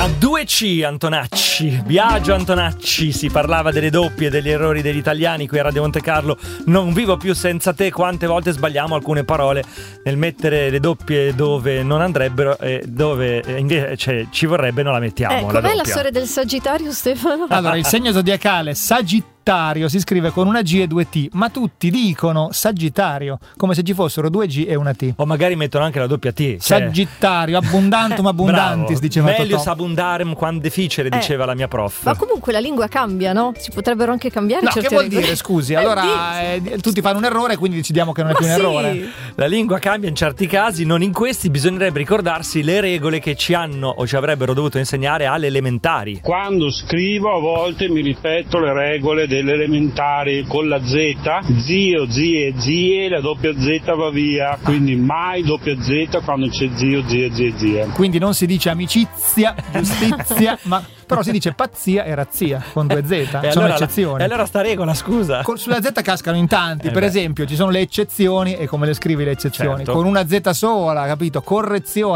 A 2C Antonacci, Biagio Antonacci, si parlava delle doppie, degli errori degli italiani qui a Radio Monte Carlo. Non vivo più senza te, quante volte sbagliamo alcune parole nel mettere le doppie dove non andrebbero e dove invece ci vorrebbe non la mettiamo. Com'è la storia del Sagittario, Stefano? Allora, il segno zodiacale Sagittario si scrive con una G e due T, ma tutti dicono Sagittario come se ci fossero due G e una T. O magari mettono anche la doppia T. Sagittario, abbondantum abbondantis, diceva Meglio Totò. abundarem quam difficile, diceva la mia prof. Ma comunque la lingua cambia, no? Si potrebbero anche cambiare No, certe che vuol regole. dire, scusi? Allora tutti fanno un errore, quindi decidiamo che non è più un errore. La lingua cambia in certi casi, non in questi. Bisognerebbe ricordarsi le regole che ci hanno o ci avrebbero dovuto insegnare alle elementari. Quando scrivo a volte mi ripeto le regole delle elementari con la Z, zio, zie, zie, la doppia Z va via, quindi mai doppia Z quando c'è zio, zie, zie. Quindi non si dice amicizia, giustizia, ma però si dice pazzia e razzia con due Z. E Sono allora eccezioni. E allora sta regola, scusa. Sulla Z cascano in tanti, per esempio ci sono le eccezioni e come le scrivi le eccezioni? Certo. Con una Z sola, capito? Correzione.